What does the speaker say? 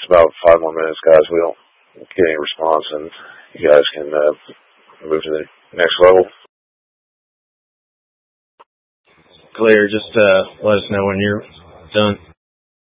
about 5 more minutes, guys. We don't get any response, and you guys can move to the next level. Clear. Just let us know when you're done.